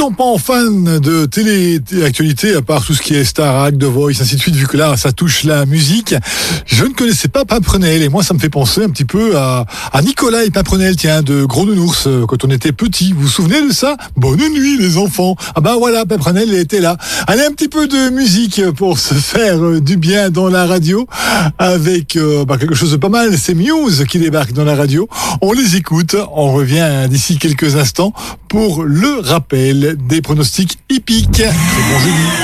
toujours pas fan de télé-actualité, à part tout ce qui est Starac, The Voice, ainsi de suite, vu que là, ça touche la musique. Je ne connaissais pas Pimprenel, et moi, ça me fait penser un petit peu à Nicolas et Pimprenel, tiens, de Gros Nounours, quand on était petits. Vous vous souvenez de ça? Bonne nuit, les enfants. Ah ben voilà, Pimprenel était là. Allez, un petit peu de musique pour se faire du bien dans la radio, avec quelque chose de pas mal. C'est Muse qui débarque dans la radio. On les écoute, on revient d'ici quelques instants pour le rappel des pronostics hippiques. C'est bon jeudi.